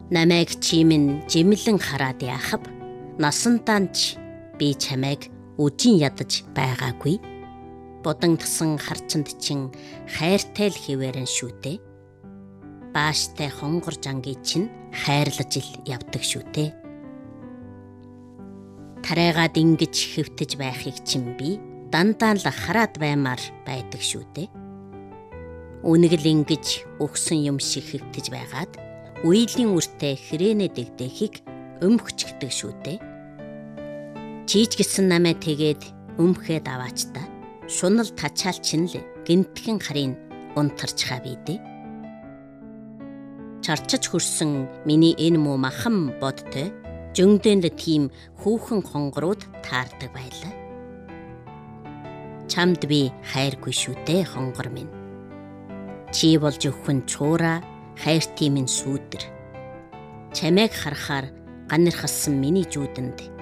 Намайг чи минь жимлэн хараад яахав. Насантаач би чамайг үжин ядаж байгаагүй. Будангдсан харчинд чин хайртай л хിവэрэн шүүтэй. Бааштай хонгор жангийн чин хайрлаж ил явдаг шүүтэй. Тарайгаад ингэж хэвтэж байхыг чин би дандаа л хараад баймаар байдаг шүүтэй. Үнэгэл ингэж өгсөн юм шиг хэвтэж байгаад үеийн үртэй хэрээнэ дэгдэхийг өмхчгдэг шүүтэй. Чийж гисэн намайг тэгээд өмхээд аваач та. Шунал тачаал чин л гинтгэн харин унтарчхаа бидэ. Чарчаж хөрсөн миний энэ муу махан бодтой жөндөн л тийм хүүхэн хонгорууд таардаг байлаа. Чамд би хайргүй шүүтэй хонгор минь. Чи болж өхөн чуура хайртын минь сүүдэр. Чамайг харахаар ганархсан миний жүүдэнд